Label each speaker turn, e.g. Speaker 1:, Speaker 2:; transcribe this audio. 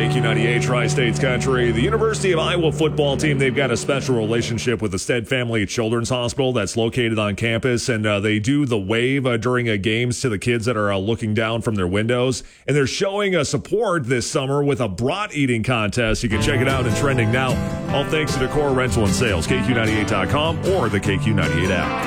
Speaker 1: KQ98 Tri-States Country. The University of Iowa football team, they've got a special relationship with the Stead Family Children's Hospital that's located on campus, and they do the wave during games to the kids that are looking down from their windows. And they're showing support this summer with a brat eating contest. You can check it out in Trending now. All thanks to Decor Rental and Sales, KQ98.com or the KQ98 app.